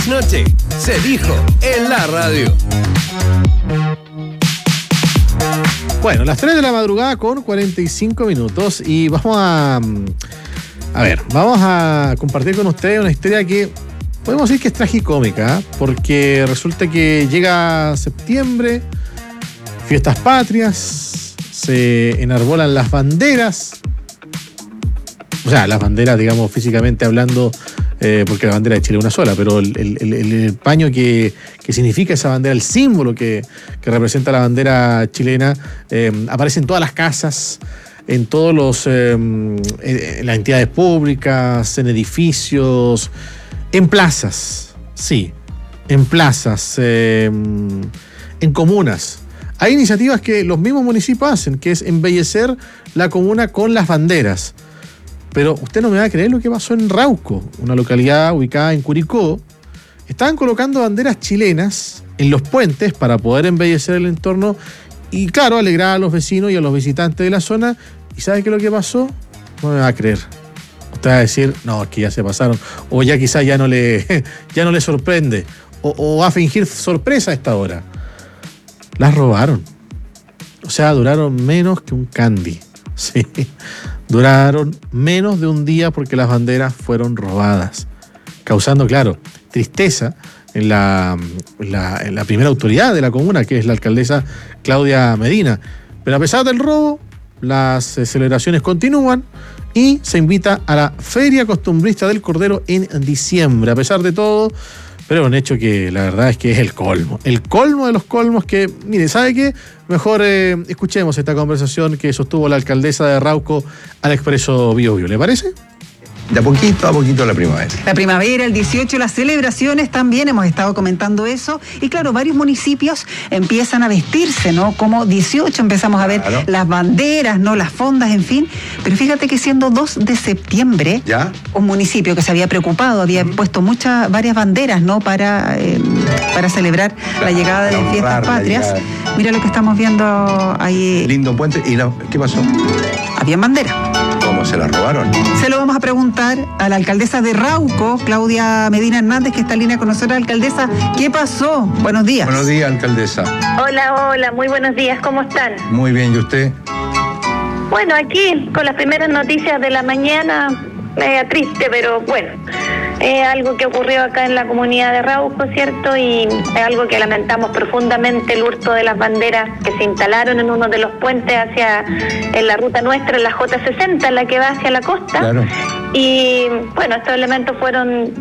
noche, se dijo en la radio. Bueno, las 3 de la madrugada con 45 minutos y vamos a compartir con ustedes una historia que podemos decir que es tragicómica, porque resulta que llega septiembre, fiestas patrias, se enarbolan las banderas, o sea, las banderas, digamos, físicamente hablando, porque la bandera de Chile es una sola, pero el paño que significa esa bandera, el símbolo que representa la bandera chilena, aparece en todas las casas, en todos los en las entidades públicas, en edificios, en plazas, sí, en plazas, en comunas. Hay iniciativas que los mismos municipios hacen, que es embellecer la comuna con las banderas. Pero usted no me va a creer lo que pasó en Rauco, una localidad ubicada en Curicó. Estaban colocando banderas chilenas en los puentes para poder embellecer el entorno y, claro, alegrar a los vecinos y a los visitantes de la zona. ¿Y sabe qué es lo que pasó? No me va a creer. Usted va a decir, no, es que ya se pasaron. O ya quizás ya no le sorprende. O va a fingir sorpresa a esta hora. Las robaron. O sea, duraron menos que un candy. Sí. Duraron menos de un día porque las banderas fueron robadas, causando, claro, tristeza en la primera autoridad de la comuna, que es la alcaldesa Claudia Medina. Pero a pesar del robo, las celebraciones continúan y se invita a la Feria Costumbrista del Cordero en diciembre. A pesar de todo, pero es un hecho que la verdad es que es el colmo de los colmos, que, mire, ¿sabe qué? Mejor escuchemos esta conversación que sostuvo la alcaldesa de Rauco al Expreso Bio Bio, ¿le parece? De a poquito la primavera. La primavera, el 18, las celebraciones también, hemos estado comentando eso. Y claro, varios municipios empiezan a vestirse, ¿no? Como 18 empezamos a ver las banderas, ¿no? Las fondas, en fin. Pero fíjate que siendo 2 de septiembre, ¿ya? Un municipio que se había preocupado, había puesto varias banderas, ¿no? Para celebrar la llegada de las fiestas patrias. Mira lo que estamos viendo ahí. Lindo puente. ¿Y qué pasó? Habían banderas. ¿Cómo se la robaron? Se lo vamos a preguntar a la alcaldesa de Rauco, Claudia Medina Hernández, que está en línea con nosotros. Alcaldesa, ¿qué pasó? Buenos días. Buenos días, alcaldesa. Hola, muy buenos días, ¿cómo están? Muy bien, ¿y usted? Bueno, aquí con las primeras noticias de la mañana, media triste, pero bueno, es algo que ocurrió acá en la comunidad de Rauco, ¿cierto? Y es algo que lamentamos profundamente, el hurto de las banderas que se instalaron en uno de los puentes en la ruta nuestra, en la J60, la que va hacia la costa. Claro. Y bueno, estos elementos fueron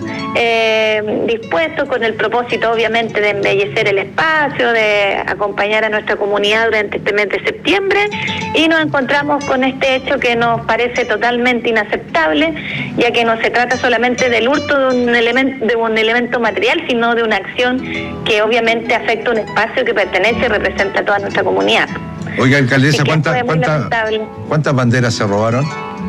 dispuestos con el propósito, obviamente, de embellecer el espacio, de acompañar a nuestra comunidad durante este mes de septiembre, y nos encontramos con este hecho que nos parece totalmente inaceptable, ya que no se trata solamente del hurto de un elemento material, sino de una acción que obviamente afecta un espacio que pertenece y representa a toda nuestra comunidad. Oiga, alcaldesa, ¿cuántas banderas se robaron?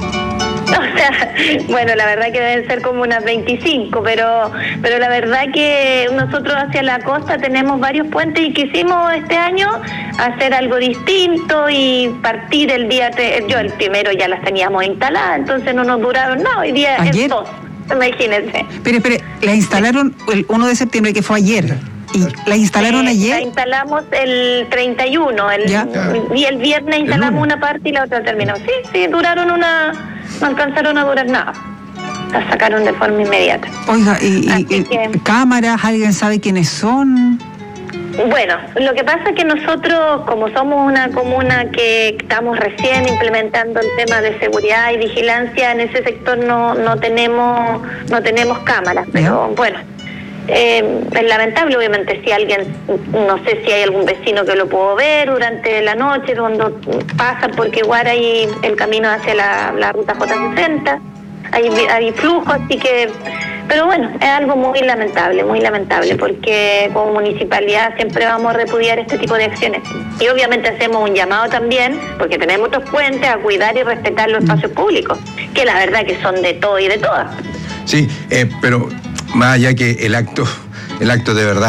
O sea, bueno, la verdad que deben ser como unas 25, pero la verdad que nosotros hacia la costa tenemos varios puentes y quisimos este año hacer algo distinto y partir el día, el primero ya las teníamos instaladas, entonces no nos duraron nada, hoy día es 2, imagínense. Pero, la instalaron el 1 de septiembre, que fue ayer. ¿Y la instalaron ayer? La instalamos el 31, y el viernes instalamos una parte y la otra terminó. Sí, no alcanzaron a durar nada. La sacaron de forma inmediata. Oiga, y cámaras, ¿alguien sabe quiénes son? Bueno, lo que pasa es que nosotros, como somos una comuna que estamos recién implementando el tema de seguridad y vigilancia, en ese sector no tenemos cámaras, pero bueno. Es lamentable, obviamente, si alguien, no sé si hay algún vecino que lo pudo ver durante la noche cuando pasa por Queguara y el camino hacia la ruta J60, hay flujo, así que, pero bueno, es algo muy lamentable, porque como municipalidad siempre vamos a repudiar este tipo de acciones. Y obviamente hacemos un llamado también, porque tenemos otros puentes, a cuidar y respetar los espacios públicos, que la verdad que son de todo y de todas. Sí, pero más allá que el acto de verdad